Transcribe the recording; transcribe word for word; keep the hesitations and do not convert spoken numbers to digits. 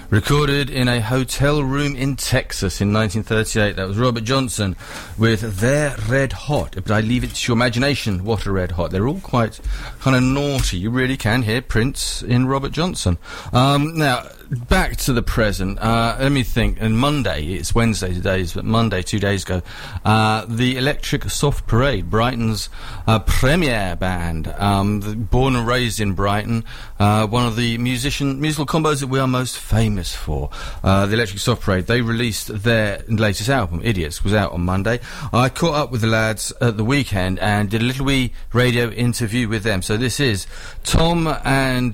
Recorded in a hotel room in Texas in nineteen thirty-eight. That was Robert Johnson with They're Red Hot. But I leave it to your imagination what are red hot. They're all quite kind of naughty. You really can hear Prince in Robert Johnson. Um, now, back to the present. Uh, let me think. And Monday, it's Wednesday today, but Monday, two days ago, uh, the Electric Soft Parade, Brighton's uh, premier band, um, the, born and raised in Brighton, uh, one of the musician musical combos that we are most famous for. Uh, the Electric Soft Parade, they released their latest album, Idiots, was out on Monday. I caught up with the lads at the weekend and did a little wee radio interview with them. So this is Tom and